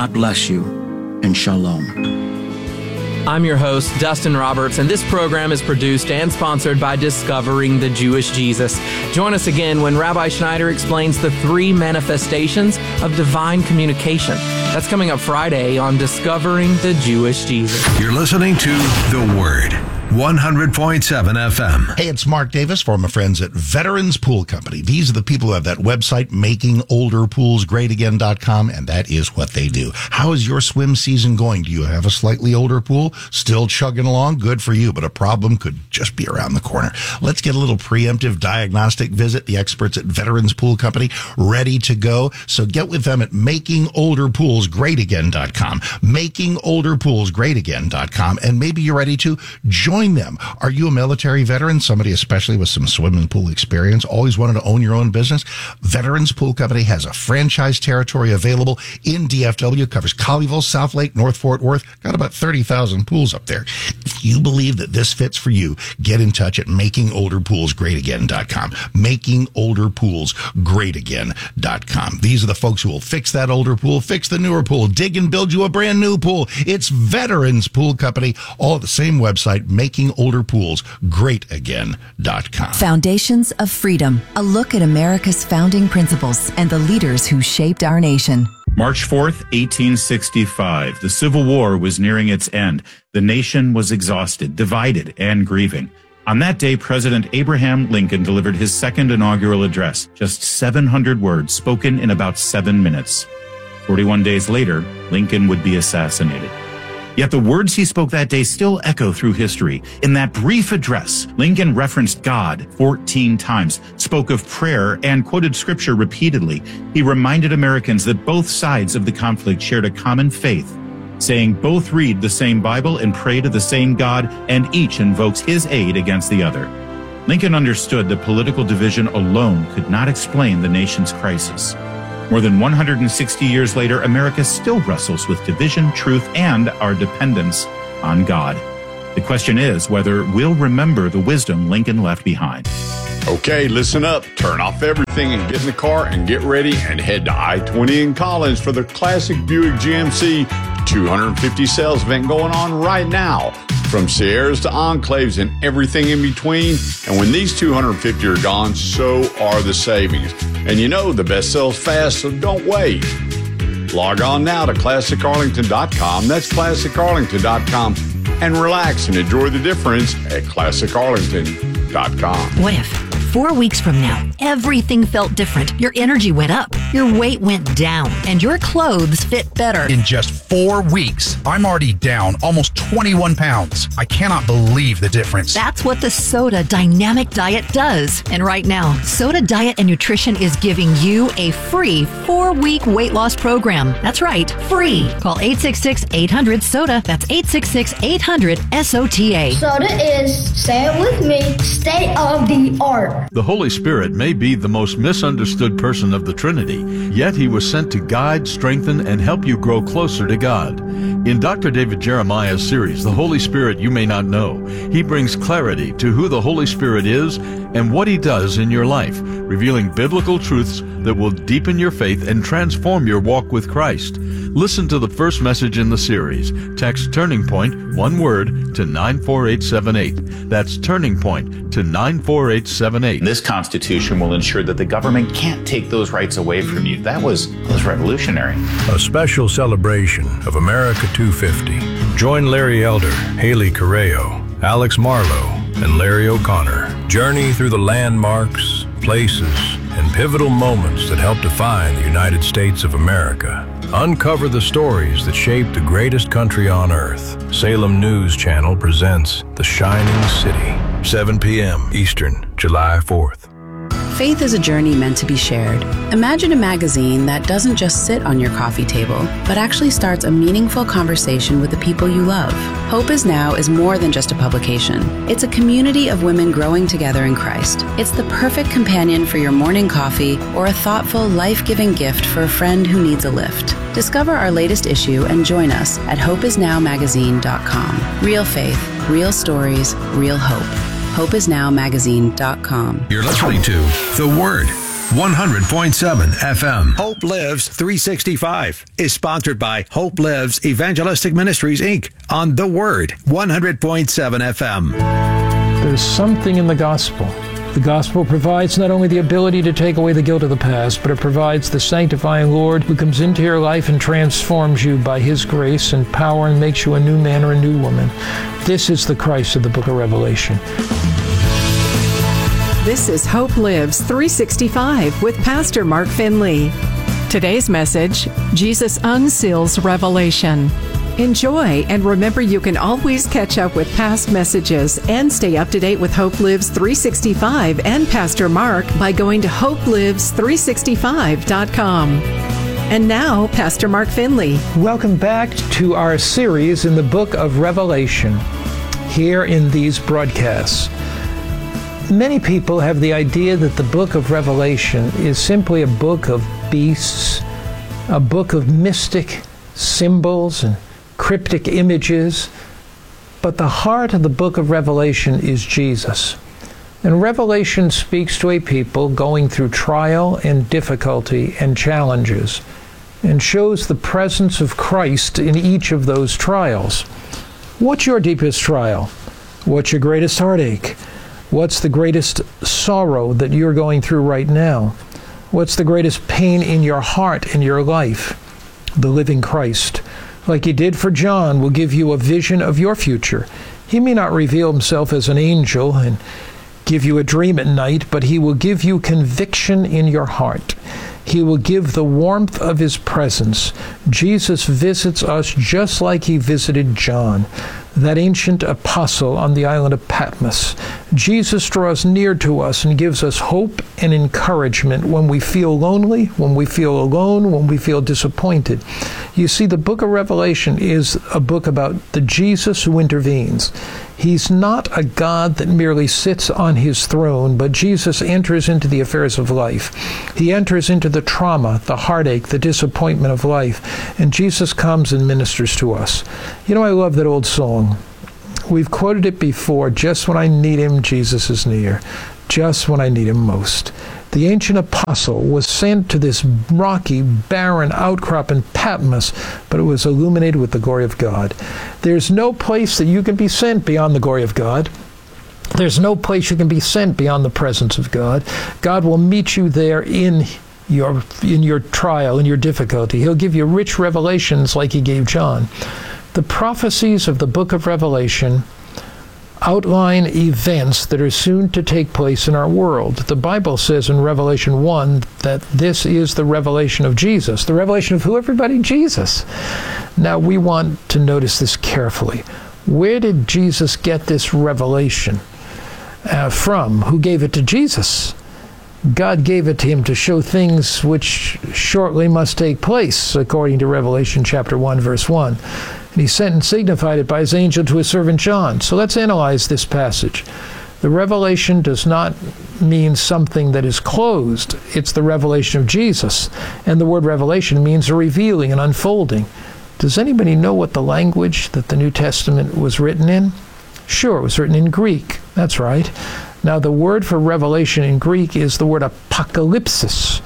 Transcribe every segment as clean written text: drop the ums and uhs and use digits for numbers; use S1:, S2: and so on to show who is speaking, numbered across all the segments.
S1: God bless you, and shalom.
S2: I'm your host, Dustin Roberts, and this program is produced and sponsored by Discovering the Jewish Jesus. Join us again when Rabbi Schneider explains the 3 manifestations of divine communication. That's coming up Friday on Discovering the Jewish Jesus.
S3: You're listening to The Word. 100.7 FM.
S4: Hey, it's Mark Davis from my friends at Veterans Pool Company. These are the people who have that website, makingolderpoolsgreatagain.com, and that is what they do. How is your swim season going? Do you have a slightly older pool? Still chugging along? Good for you, but a problem could just be around the corner. Let's get a little preemptive diagnostic visit. The experts at Veterans Pool Company ready to go. So get with them at makingolderpoolsgreatagain.com, makingolderpoolsgreatagain.com, and maybe you're ready to join them. Are you a military veteran? Somebody especially with some swimming pool experience? Always wanted to own your own business? Veterans Pool Company has a franchise territory available in DFW. Covers Colleyville, South Lake, North Fort Worth. Got about 30,000 pools up there. If you believe that this fits for you, get in touch at makingolderpoolsgreatagain.com. makingolderpoolsgreatagain.com. These are the folks who will fix that older pool, fix the newer pool, dig and build you a brand new pool. It's Veterans Pool Company, all at the same website, makingolderpoolsgreatagain.com.
S5: Foundations of Freedom, a look at America's founding principles and the leaders who shaped our nation.
S6: March 4th, 1865. The Civil War was nearing its end. The nation was exhausted, divided, and grieving. On that day, President Abraham Lincoln delivered his second inaugural address, just 700 words spoken in about 7 minutes. 41 days later, Lincoln would be assassinated. Yet the words he spoke that day still echo through history. In that brief address, Lincoln referenced God 14 times, spoke of prayer, and quoted scripture repeatedly. He reminded Americans that both sides of the conflict shared a common faith, saying both read the same Bible and pray to the same God, and each invokes his aid against the other. Lincoln understood that political division alone could not explain the nation's crisis. More than 160 years later, America still wrestles with division, truth, and our dependence on God. The question is whether we'll remember the wisdom Lincoln left behind.
S7: Okay, listen up. Turn off everything and get in the car and get ready and head to I-20 in Collins for the Classic Buick GMC 250 sales event going on right now. From Sierras to Enclaves and everything in between. And when these 250 are gone, so are the savings. And you know the best sells fast, so don't wait. Log on now to ClassicArlington.com. That's ClassicArlington.com. And relax and enjoy the difference at ClassicArlington.com.
S8: What if 4 weeks from now, everything felt different? Your energy went up, your weight went down, and your clothes fit better.
S9: In just 4 weeks, I'm already down almost 21 pounds. I cannot believe the difference.
S8: That's what the Soda Dynamic Diet does. And right now, Soda Diet and Nutrition is giving you a free 4-week weight loss program. That's right, free. Call 866-800-SODA. That's 866-800-SOTA.
S10: Soda is, say it with me, state of the art.
S11: The Holy Spirit may be the most misunderstood person of the Trinity, yet he was sent to guide, strengthen, and help you grow closer to God. In Dr. David Jeremiah's series, The Holy Spirit You May Not Know, he brings clarity to who the Holy Spirit is and what he does in your life, revealing biblical truths that will deepen your faith and transform your walk with Christ. Listen to the first message in the series. Text Turning Point, one word, to 94878. That's Turning Point to 94878.
S6: This Constitution will ensure that the government can't take those rights away from you. That was revolutionary.
S12: A special celebration of America 250. Join Larry Elder, Haley Correo, Alex Marlowe, and Larry O'Connor. Journey through the landmarks, places, and pivotal moments that help define the United States of America. Uncover the stories that shaped the greatest country on earth. Salem News Channel presents The Shining City, 7 p.m. Eastern, July 4th.
S13: Faith is a journey meant to be shared. Imagine a magazine that doesn't just sit on your coffee table, but actually starts a meaningful conversation with the people you love. Hope Is Now is more than just a publication. It's a community of women growing together in Christ. It's the perfect companion for your morning coffee or a thoughtful, life-giving gift for a friend who needs a lift. Discover our latest issue and join us at hopeisnowmagazine.com. Real faith, real stories, real hope. hopeisnowmagazine.com.
S3: You're listening to The Word 100.7 FM.
S14: Hope Lives 365 is sponsored by Hope Lives Evangelistic Ministries, Inc. on The Word 100.7 FM.
S15: There's something in the gospel. The gospel provides not only the ability to take away the guilt of the past, but it provides the sanctifying Lord who comes into your life and transforms you by His grace and power and makes you a new man or a new woman. This is the Christ of the book of Revelation.
S16: This is Hope Lives 365 with Pastor Mark Finley. Today's message, Jesus unseals Revelation. Enjoy, and remember you can always catch up with past messages and stay up to date with Hope Lives 365 and Pastor Mark by going to hopelives365.com. And now, Pastor Mark Finley.
S15: Welcome back to our series in the book of Revelation here in these broadcasts. Many people have the idea that the book of Revelation is simply a book of beasts, a book of mystic symbols and cryptic images, but the heart of the book of Revelation is Jesus. And Revelation speaks to a people going through trial and difficulty and challenges, and shows the presence of Christ in each of those trials. What's your deepest trial? What's your greatest heartache? What's the greatest sorrow that you're going through right now? What's the greatest pain in your heart, in your life? The living Christ, like He did for John, will give you a vision of your future. He may not reveal Himself as an angel and give you a dream at night, but He will give you conviction in your heart. He will give the warmth of His presence. Jesus visits us just like He visited John, that ancient apostle on the island of Patmos. Jesus draws near to us and gives us hope and encouragement when we feel lonely, when we feel alone, when we feel disappointed. You see, the book of Revelation is a book about the Jesus who intervenes. He's not a God that merely sits on His throne, but Jesus enters into the affairs of life. He enters into the trauma, the heartache, the disappointment of life, and Jesus comes and ministers to us. You know, I love that old song. We've quoted it before. Just when I need Him, Jesus is near. Just when I need Him most. The ancient apostle was sent to this rocky, barren outcrop in Patmos, but it was illuminated with the glory of God. There's no place that you can be sent beyond the glory of God. There's no place you can be sent beyond the presence of God. God will meet you there in your trial, in your difficulty. He'll give you rich revelations like He gave John. The prophecies of the book of Revelation outline events that are soon to take place in our world. The Bible says in Revelation 1 that this is the revelation of Jesus. The revelation of who, everybody? Jesus. Now, we want to notice this carefully. Where did Jesus get this revelation from? Who gave it to Jesus? God gave it to Him to show things which shortly must take place, according to Revelation chapter 1, verse 1. And He sent and signified it by His angel to His servant John. So let's analyze this passage. The revelation does not mean something that is closed. It's the revelation of Jesus. And the word revelation means a revealing, an unfolding. Does anybody know what the language that the New Testament was written in? Sure, it was written in Greek. That's right. Now, the word for revelation in Greek is the word apocalypsis.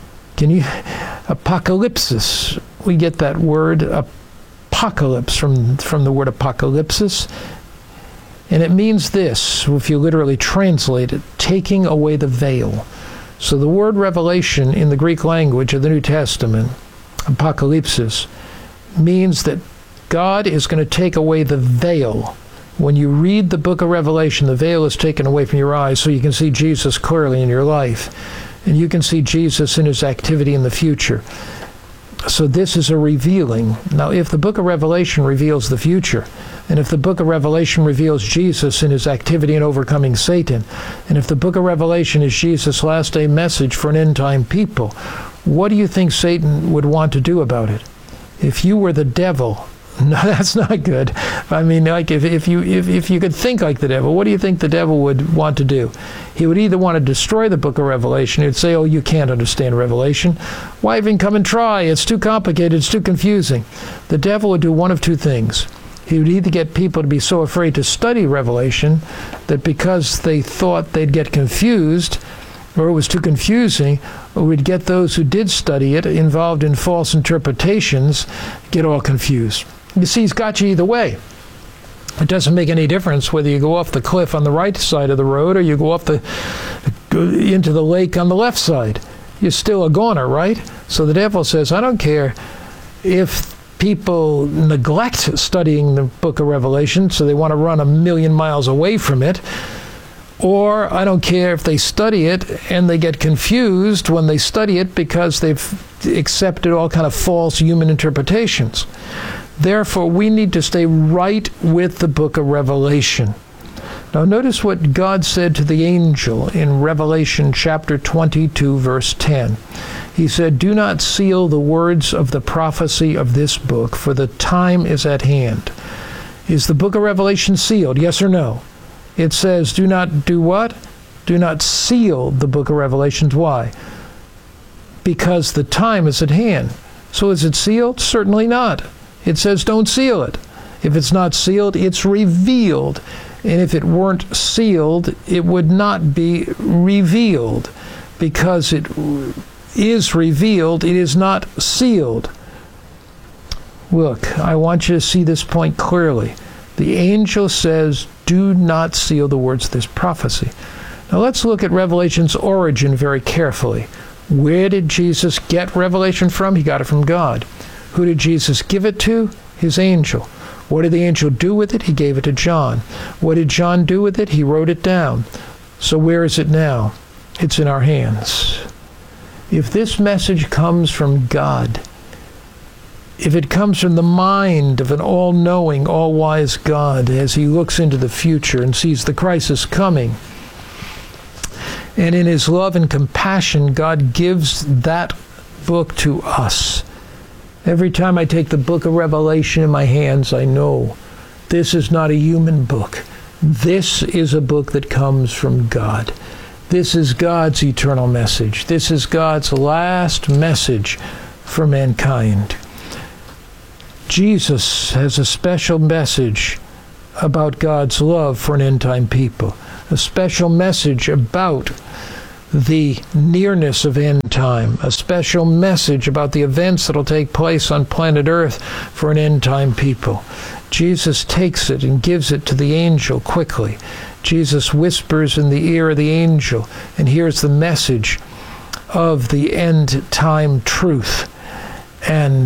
S15: Apocalypsis. We get that word apocalypse from the word apocalypsis. And it means this, if you literally translate it, taking away the veil. So the word revelation in the Greek language of the New Testament, apocalypsis, means that God is going to take away the veil. When you read the book of Revelation, the veil is taken away from your eyes so you can see Jesus clearly in your life. And you can see Jesus in His activity in the future. So this is a revealing. Now, if the book of Revelation reveals the future, and if the book of Revelation reveals Jesus in His activity in overcoming Satan, and if the book of Revelation is Jesus' last day message for an end-time people, what do you think Satan would want to do about it? If you were the devil, no, that's not good. I mean, like if you could think like the devil, what do you think the devil would want to do? He would either want to destroy the book of Revelation. He'd say, oh, you can't understand Revelation. Why even come and try? It's too complicated. It's too confusing. The devil would do one of two things. He would either get people to be so afraid to study Revelation that because they thought they'd get confused, or it was too confusing, or we'd get those who did study it involved in false interpretations get all confused. You see, he's got you either way. It doesn't make any difference whether you go off the cliff on the right side of the road or you go off into the lake on the left side. You're still a goner, right? So the devil says, I don't care if people neglect studying the book of Revelation, so they want to run 1,000,000 miles away from it, or I don't care if they study it and they get confused when they study it because they've accepted all kind of false human interpretations. Therefore, we need to stay right with the book of Revelation. Now, notice what God said to the angel in Revelation chapter 22, verse 10. He said, "Do not seal the words of the prophecy of this book, for the time is at hand." Is the book of Revelation sealed? Yes or no? It says, do not do what? Do not seal the book of Revelations. Why? Because the time is at hand. So is it sealed? Certainly not. It says don't seal it. If it's not sealed, it's revealed. And if it weren't sealed, it would not be revealed. Because it is revealed, it is not sealed. Look, I want you to see this point clearly. The angel says, do not seal the words of this prophecy. Now let's look at Revelation's origin very carefully. Where did Jesus get revelation from? He got it from God. Who did Jesus give it to? His angel. What did the angel do with it? He gave it to John. What did John do with it? He wrote it down. So where is it now? It's in our hands. If this message comes from God, if it comes from the mind of an all-knowing, all-wise God as he looks into the future and sees the crisis coming, and in his love and compassion, God gives that book to us. Every time I take the book of Revelation in my hands, I know this is not a human book. This is a book that comes from God. This is God's eternal message. This is God's last message for mankind. Jesus has a special message about God's love for an end-time people. A special message about the nearness of end time, a special message about the events that will take place on planet Earth for an end time people. Jesus takes it and gives it to the angel quickly. Jesus whispers in the ear of the angel, and here's the message of the end time truth. And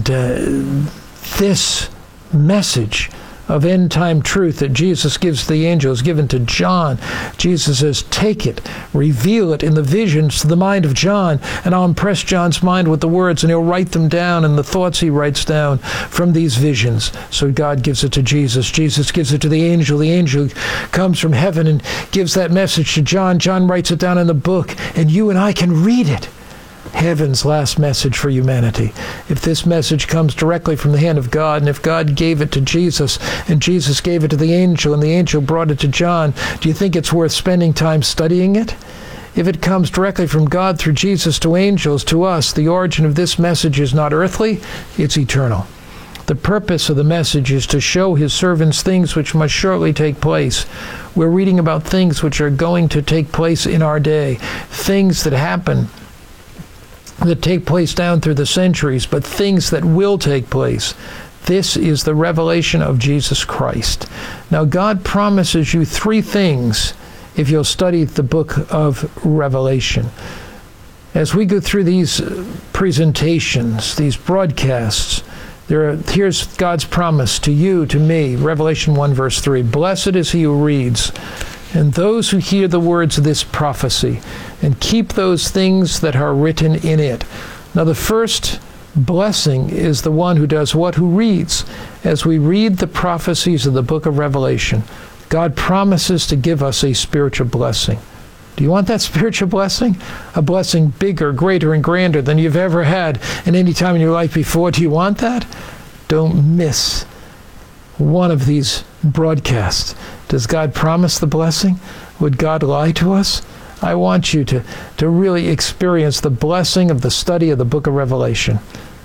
S15: this message of end-time truth that Jesus gives the angel is given to John. Jesus says, take it, reveal it in the visions to the mind of John, and I'll impress John's mind with the words, and he'll write them down, and the thoughts he writes down from these visions. So God gives it to Jesus. Jesus gives it to the angel. The angel comes from heaven and gives that message to John. John writes it down in the book, and you and I can read it. Heaven's last message for humanity. If this message comes directly from the hand of God, and if God gave it to Jesus, and Jesus gave it to the angel, and the angel brought it to John, do you think it's worth spending time studying it? If it comes directly from God through Jesus to angels, to us, the origin of this message is not earthly, it's eternal. The purpose of the message is to show his servants things which must shortly take place. We're reading about things which are going to take place in our day, things that happen that take place down through the centuries, but things that will take place. This is the revelation of Jesus Christ. Now, God promises you three things if you'll study the book of Revelation. As we go through these presentations, these broadcasts, here's God's promise to you, to me. Revelation 1, verse 3. Blessed is he who reads, and those who hear the words of this prophecy, and keep those things that are written in it. Now, the first blessing is the one who does what? Who reads. As we read the prophecies of the book of Revelation, God promises to give us a spiritual blessing. Do you want that spiritual blessing? A blessing bigger, greater, and grander than you've ever had in any time in your life before. Do you want that? Don't miss one of these broadcasts. Does God promise the blessing? Would God lie to us? I want you to really experience the blessing of the study of the book of Revelation.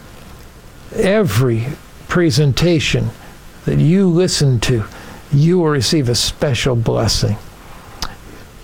S15: Every presentation that you listen to, you will receive a special blessing.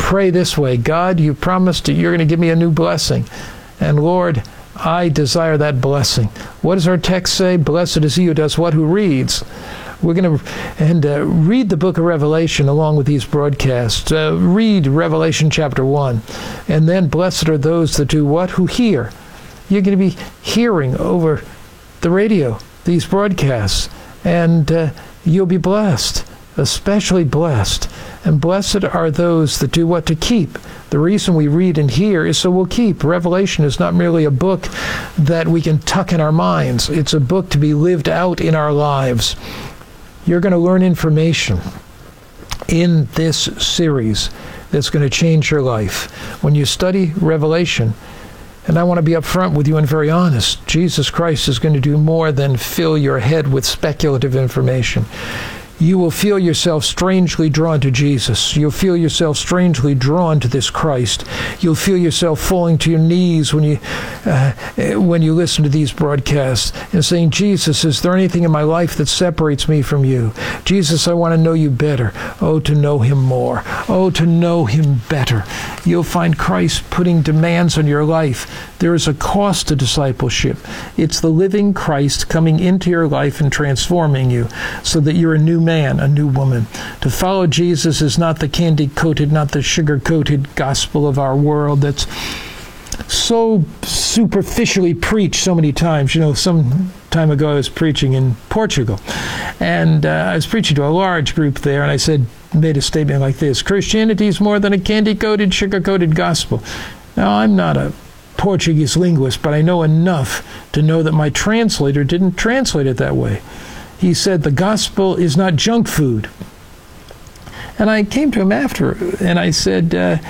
S15: pray this way: God, you promised that you're going to give me a new blessing. And Lord, I desire that blessing. What does our text say? Blessed is he who does what? Who reads. We're going to read the book of Revelation along with these broadcasts. Read Revelation chapter 1. And then blessed are those that do what? Who hear. You're going to be hearing over the radio these broadcasts. And you'll be blessed, especially blessed. And blessed are those that do what? To keep. The reason we read and hear is so we'll keep. Revelation is not merely a book that we can tuck in our minds. It's a book to be lived out in our lives. You're going to learn information in this series that's going to change your life. When you study Revelation, and I want to be upfront with you and very honest, Jesus Christ is going to do more than fill your head with speculative information. You will feel yourself strangely drawn to Jesus. You'll feel yourself strangely drawn to this Christ. You'll feel yourself falling to your knees when you listen to these broadcasts and saying, Jesus, is there anything in my life that separates me from you? Jesus, I want to know you better. Oh, to know him more. Oh, to know him better. You'll find Christ putting demands on your life. There is a cost to discipleship. It's the living Christ coming into your life and transforming you so that you're a new man, a new woman. To follow Jesus is not the candy-coated, not the sugar-coated gospel of our world that's so superficially preached so many times. You know, some time ago I was preaching in Portugal, and I was preaching to a large group there, and I made a statement like this: Christianity is more than a candy-coated, sugar-coated gospel. Now, I'm not a Portuguese linguist, but I know enough to know that my translator didn't translate it that way. He said the gospel is not junk food. And I came to him after, and I said,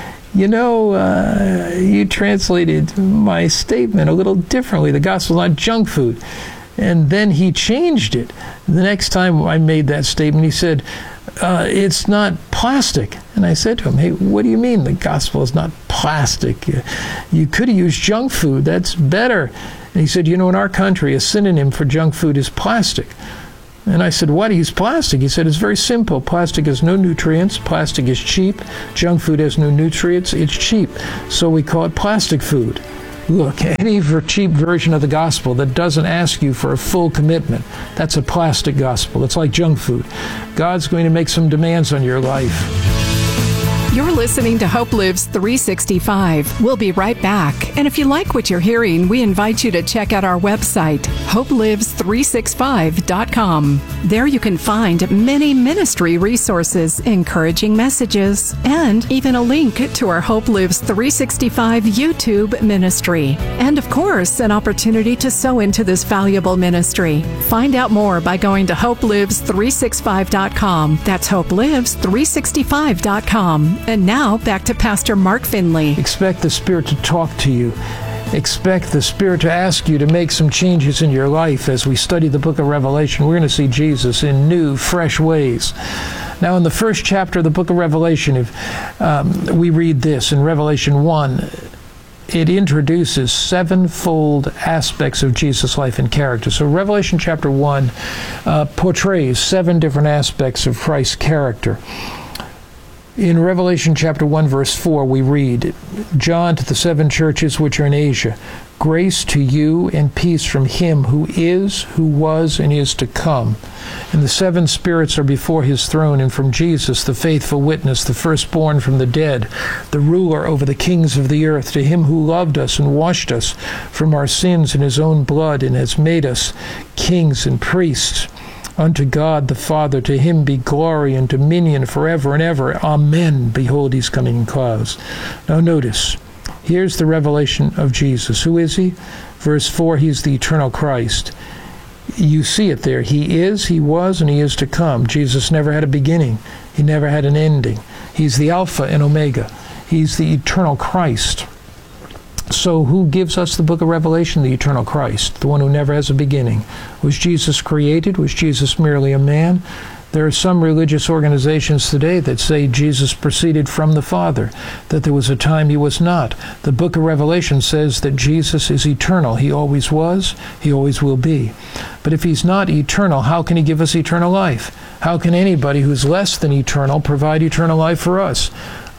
S15: you translated my statement a little differently. The gospel is not junk food. And then he changed it. The next time I made that statement, he said, it's not plastic. And I said to him, hey, what do you mean the gospel is not plastic? You could have used junk food. That's better. And he said, in our country, a synonym for junk food is plastic. And I said, why do you use plastic? He said, it's very simple. Plastic has no nutrients. Plastic is cheap. Junk food has no nutrients. It's cheap. So we call it plastic food. Look, any cheap version of the gospel that doesn't ask you for a full commitment, that's a plastic gospel. It's like junk food. God's going to make some demands on your life.
S16: You're listening to Hope Lives 365. We'll be right back. And if you like what you're hearing, we invite you to check out our website, hopelives365.com. There you can find many ministry resources, encouraging messages, and even a link to our Hope Lives 365 YouTube ministry. And of course, an opportunity to sow into this valuable ministry. Find out more by going to hopelives365.com. That's hopelives365.com. And now, back to Pastor Mark Finley.
S15: Expect the Spirit to talk to you. Expect the Spirit to ask you to make some changes in your life. As we study the book of Revelation, we're going to see Jesus in new, fresh ways. Now, in the first chapter of the book of Revelation, we read this in Revelation 1. It introduces sevenfold aspects of Jesus' life and character. So Revelation chapter 1 portrays 7 different aspects of Christ's character. In Revelation chapter 1, verse 4, we read, John to the 7 churches which are in Asia, grace to you and peace from him who is, who was, and is to come. And the 7 spirits are before his throne, and from Jesus, the faithful witness, the firstborn from the dead, the ruler over the kings of the earth, to him who loved us and washed us from our sins in his own blood, and has made us kings and priests unto God the Father. To him be glory and dominion forever and ever. Amen. Behold, he's coming in clouds. Now notice, here's the revelation of Jesus. Who is he? Verse 4, he's the eternal Christ. You see it there. He is, he was, and he is to come. Jesus never had a beginning. He never had an ending. He's the Alpha and Omega. He's the eternal Christ. So who gives us the book of Revelation? The eternal Christ, the one who never has a beginning. Was Jesus created? Was Jesus merely a man? There are some religious organizations today that say Jesus proceeded from the Father, that there was a time he was not. The book of Revelation says that Jesus is eternal. He always was, he always will be. But if he's not eternal, how can he give us eternal life? How can anybody who's less than eternal provide eternal life for us?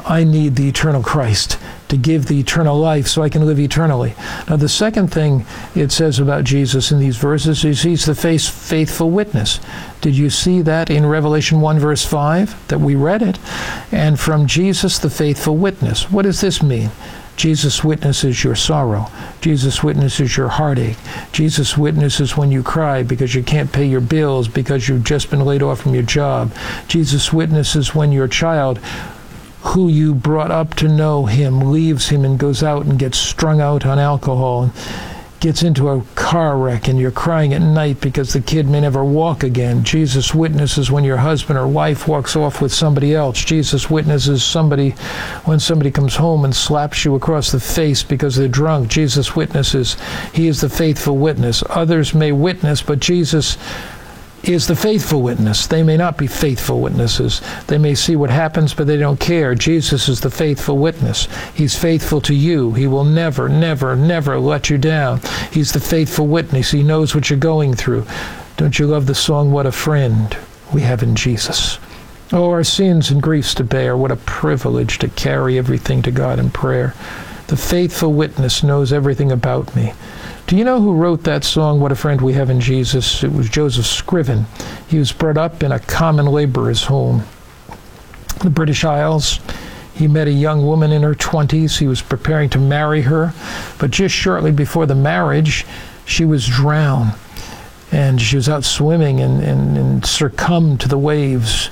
S15: I need the eternal Christ to give the eternal life so I can live eternally. Now, the second thing it says about Jesus in these verses is he's the faithful witness. Did you see that in Revelation 1, verse 5, that we read it? And from Jesus, the faithful witness. What does this mean? Jesus witnesses your sorrow. Jesus witnesses your heartache. Jesus witnesses when you cry because you can't pay your bills, because you've just been laid off from your job. Jesus witnesses when your child, who you brought up to know him, leaves him and goes out and gets strung out on alcohol and gets into a car wreck, and you're crying at night because the kid may never walk again. Jesus witnesses when your husband or wife walks off with somebody else. Jesus witnesses when somebody comes home and slaps you across the face because they're drunk. Jesus witnesses. He is the faithful witness. Others may witness, but Jesus is the faithful witness. They may not be faithful witnesses. They may see what happens, but they don't care. Jesus is the faithful witness. He's faithful to you. He will never, never, never let you down. He's the faithful witness. He knows what you're going through. Don't you love the song, What a Friend We Have in Jesus? Oh, our sins and griefs to bear. What a privilege to carry everything to God in prayer. The faithful witness knows everything about me. Do you know who wrote that song, What a Friend We Have in Jesus? It was Joseph Scriven. He was brought up in a common laborer's home. The British Isles. He met a young woman in her 20s. He was preparing to marry her, but just shortly before the marriage, she was drowned. And she was out swimming and succumbed to the waves.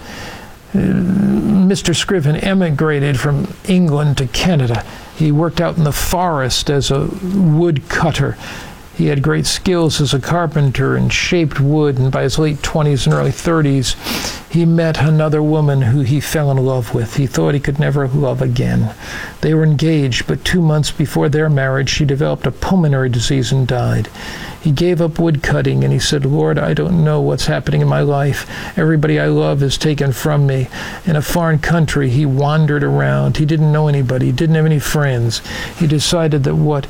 S15: Mr. Scriven emigrated from England to Canada. He worked out in the forest as a wood cutter. He had great skills as a carpenter and shaped wood, and by his late 20s and early 30s, he met another woman who he fell in love with. He thought he could never love again. They were engaged, but 2 months before their marriage, she developed a pulmonary disease and died. He gave up wood cutting, and he said, Lord, I don't know what's happening in my life. Everybody I love is taken from me. In a foreign country, he wandered around. He didn't know anybody. He didn't have any friends. He decided that what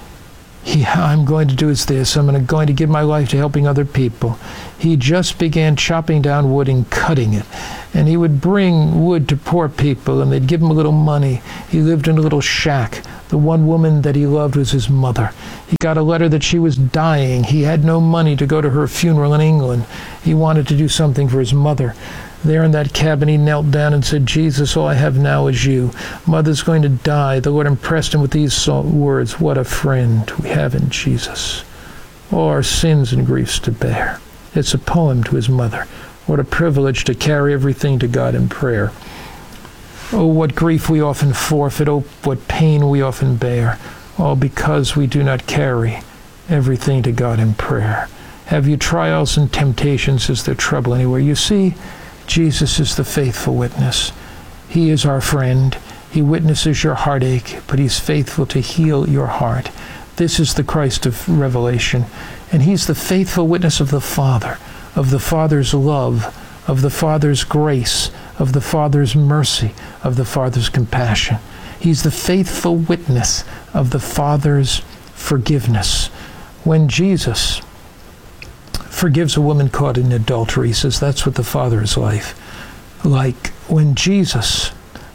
S15: I'm going to do is this. I'm going to give my life to helping other people. He just began chopping down wood and cutting it. And he would bring wood to poor people, and they'd give him a little money. He lived in a little shack. The one woman that he loved was his mother. He got a letter that she was dying. He had no money to go to her funeral in England. He wanted to do something for his mother. There in that cabin, he knelt down and said, Jesus, all I have now is you. Mother's going to die. The Lord impressed him with these words, what a friend we have in Jesus. All our sins and griefs to bear. It's a poem to his mother. What a privilege to carry everything to God in prayer. Oh, what grief we often forfeit. Oh, what pain we often bear. All because we do not carry everything to God in prayer. Have you trials and temptations? Is there trouble anywhere? You see, Jesus is the faithful witness. He is our friend. He witnesses your heartache, but he's faithful to heal your heart. This is the Christ of Revelation, and he's the faithful witness of the Father's love, of the Father's grace, of the Father's mercy, of the Father's compassion. He's the faithful witness of the Father's forgiveness. When Jesus forgives a woman caught in adultery, he says that's what the Father is like. When Jesus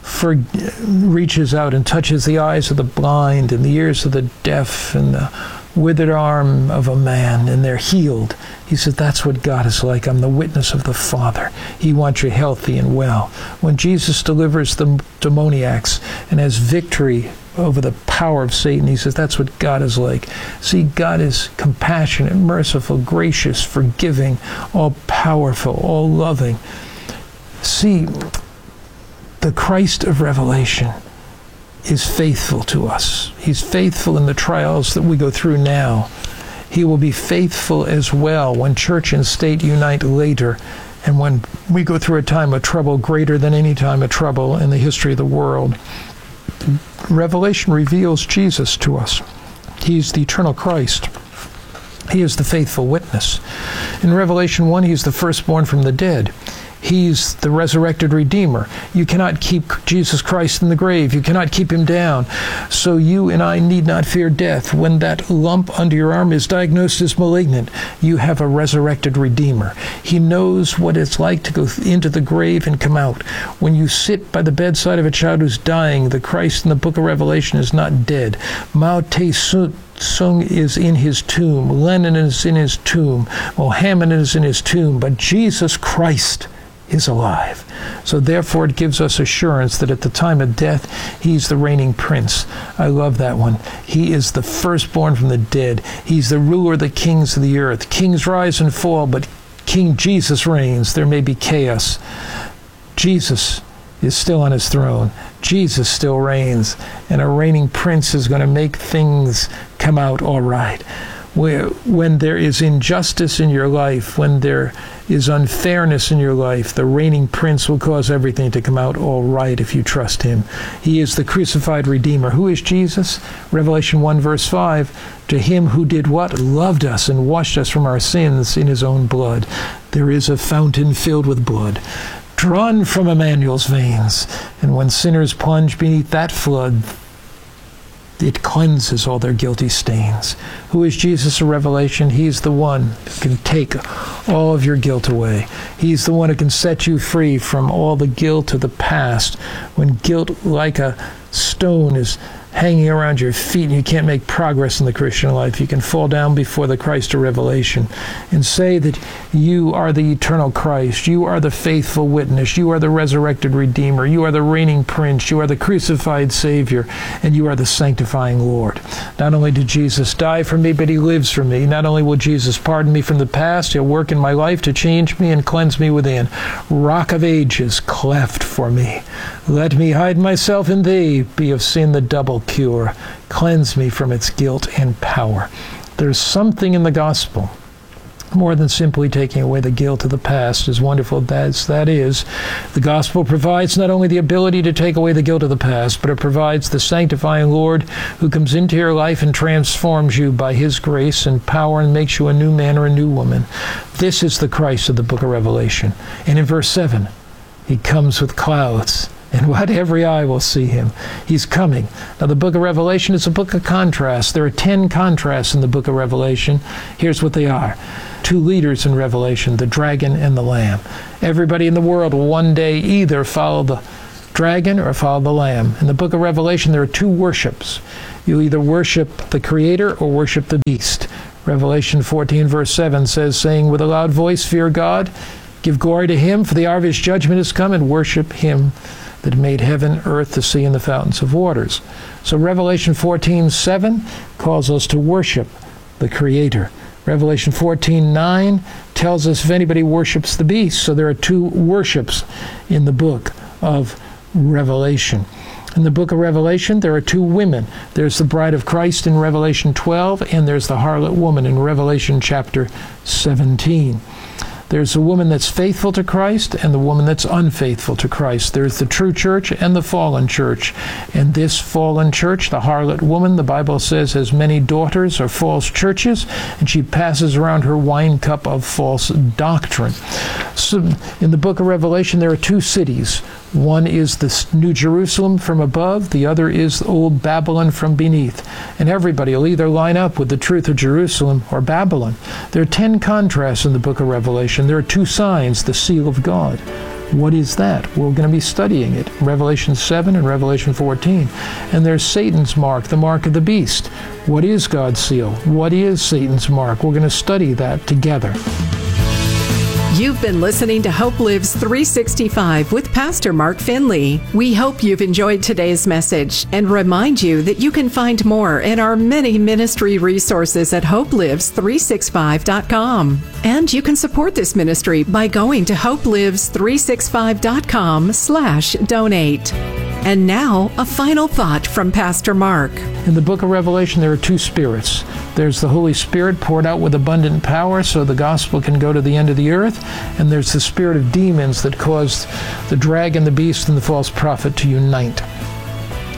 S15: reaches out and touches the eyes of the blind and the ears of the deaf and the withered arm of a man, and they're healed, he said that's what God is like. I'm the witness of the Father. He wants you healthy and well. When Jesus delivers the demoniacs and has victory over the power of Satan, he says that's what God is like. See, God is compassionate, merciful, gracious, forgiving, all powerful, all loving. See, the Christ of Revelation is faithful to us. He's faithful in the trials that we go through now. He will be faithful as well when church and state unite later, and when we go through a time of trouble greater than any time of trouble in the history of the world. Revelation reveals Jesus to us. He's the eternal Christ. He is the faithful witness. In Revelation 1, he's the firstborn from the dead. He's the resurrected Redeemer. You cannot keep Jesus Christ in the grave. You cannot keep him down. So you and I need not fear death. When that lump under your arm is diagnosed as malignant, you have a resurrected Redeemer. He knows what it's like to go into the grave and come out. When you sit by the bedside of a child who's dying, the Christ in the book of Revelation is not dead. Mao Tse-tung is in his tomb. Lenin is in his tomb. Mohammed is in his tomb. But Jesus Christ is alive. So therefore it gives us assurance that at the time of death, he's the reigning prince. I love that one. He is the firstborn from the dead. He's the ruler of the kings of the earth. Kings rise and fall, but King Jesus reigns. There may be chaos. Jesus is still on his throne. Jesus still reigns. And a reigning prince is going to make things come out all right. When there is injustice in your life, when there is unfairness in your life, the reigning prince will cause everything to come out all right if you trust him. He is the crucified Redeemer. Who is Jesus? Revelation 1 verse 5, to him who did what? Loved us and washed us from our sins in his own blood. There is a fountain filled with blood, drawn from Emmanuel's veins. And when sinners plunge beneath that flood, it cleanses all their guilty stains. Who is Jesus of Revelation? He's the one who can take all of your guilt away. He's the one who can set you free from all the guilt of the past. When guilt like a stone is hanging around your feet and you can't make progress in the Christian life, you can fall down before the Christ of Revelation and say that you are the eternal Christ, you are the faithful witness, you are the resurrected Redeemer, you are the reigning Prince, you are the crucified Savior, and you are the sanctifying Lord. Not only did Jesus die for me, but he lives for me. Not only will Jesus pardon me from the past, he'll work in my life to change me and cleanse me within. Rock of ages, cleft for me. Let me hide myself in thee, be of sin the double cure. Cleanse me from its guilt and power. There's something in the gospel more than simply taking away the guilt of the past, as wonderful as that is. The gospel provides not only the ability to take away the guilt of the past, but it provides the sanctifying Lord who comes into your life and transforms you by his grace and power and makes you a new man or a new woman. This is the Christ of the book of Revelation. And in verse 7, he comes with clouds, and what? Every eye will see him. He's coming. Now, the book of Revelation is a book of contrasts. There are 10 contrasts in the book of Revelation. Here's what they are. 2 leaders in Revelation, the dragon and the lamb. Everybody in the world will one day either follow the dragon or follow the lamb. In the book of Revelation, there are 2 worships. You either worship the Creator or worship the beast. Revelation 14, verse 7 says, saying with a loud voice, fear God, give glory to him, for the hour of his judgment has come, and worship him that made heaven, earth, the sea, and the fountains of waters. So Revelation 14:7 calls us to worship the Creator. Revelation 14:9 tells us if anybody worships the beast. So there are 2 worships in the book of Revelation. In the book of Revelation, there are 2 women. There's the bride of Christ in Revelation 12, and there's the harlot woman in Revelation chapter 17. There's a woman that's faithful to Christ and the woman that's unfaithful to Christ. There's the true church and the fallen church. And this fallen church, the harlot woman, the Bible says, has many daughters or false churches, and she passes around her wine cup of false doctrine. So in the book of Revelation, there are 2 cities. One is the New Jerusalem from above, the other is old Babylon from beneath. And everybody will either line up with the truth of Jerusalem or Babylon. There are 10 contrasts in the book of Revelation. There are 2 signs, the seal of God. What is that? We're going to be studying it, Revelation 7 and Revelation 14. And there's Satan's mark, the mark of the beast. What is God's seal? What is Satan's mark? We're going to study that together.
S16: You've been listening to Hope Lives 365 with Pastor Mark Finley. We hope you've enjoyed today's message and remind you that you can find more in our many ministry resources at hopelives365.com. And you can support this ministry by going to hopelives365.com/donate. And now, a final thought from Pastor Mark.
S15: In the book of Revelation, there are 2 spirits. There's the Holy Spirit poured out with abundant power so the gospel can go to the end of the earth. And there's the spirit of demons that caused the dragon, the beast, and the false prophet to unite.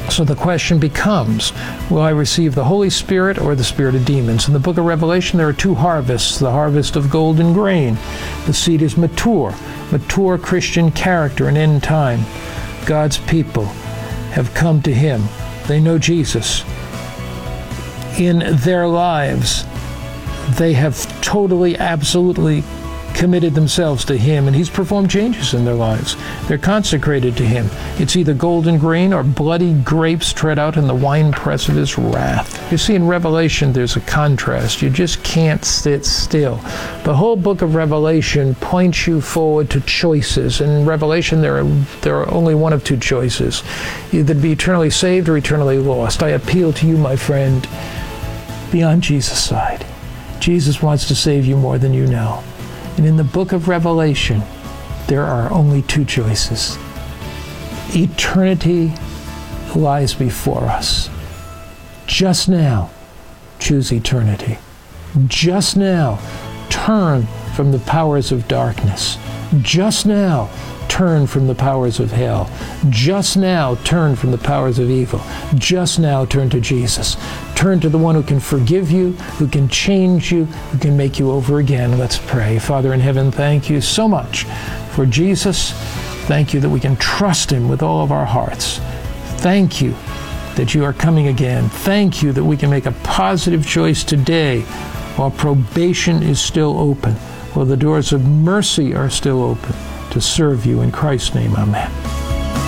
S15: So the question becomes, will I receive the Holy Spirit or the spirit of demons? In the book of Revelation, there are two harvests, the harvest of golden grain. The seed is mature Christian character in end time. God's people have come to him. They know Jesus. In their lives, they have totally, absolutely committed themselves to him, and he's performed changes in their lives. They're consecrated to him. It's either golden grain or bloody grapes tread out in the winepress of his wrath. You see, in Revelation, there's a contrast. You just can't sit still. The whole book of Revelation points you forward to choices. In Revelation, there are only one of two choices. Either to be eternally saved or eternally lost. I appeal to you, my friend, be on Jesus' side. Jesus wants to save you more than you know. And in the book of Revelation, there are only two choices. Eternity lies before us. Just now, choose eternity. Just now, turn from the powers of darkness. Just now, turn from the powers of hell. Just now, turn from the powers of evil. Just now, turn to Jesus. Turn to the one who can forgive you, who can change you, who can make you over again. Let's pray. Father in heaven, thank you so much for Jesus. Thank you that we can trust him with all of our hearts. Thank you that you are coming again. Thank you that we can make a positive choice today while probation is still open, while the doors of mercy are still open, to serve you in Christ's name. Amen.